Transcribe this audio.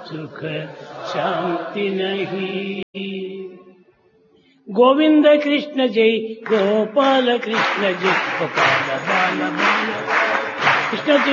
सुख शांति नहीं। गोविंद कृष्ण जय गोपाल कृष्ण जय गोपाल बाल बाल कृष्ण जय